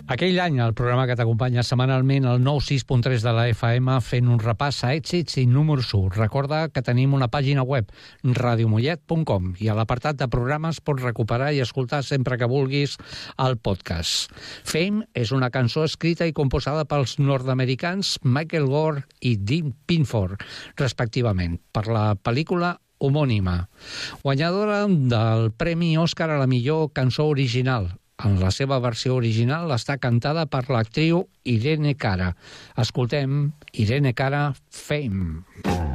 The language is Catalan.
Aquell any, el programa que t'acompanya setmanalment al 96.3 de la FM fent un repàs a èxits i números 1. Recorda que tenim una pàgina web, radiomollet.com, i a l'apartat de programes pots recuperar i escoltar sempre que vulguis el podcast. Fame és una cançó escrita i composada pels nord-americans Michael Gore i Dean Pinford, respectivament, per la pel·lícula homònima. Guanyadora del Premi Òscar a la millor cançó original. En la seva versió original està cantada per l'actriu Irene Cara. Escoltem Irene Cara, Fame.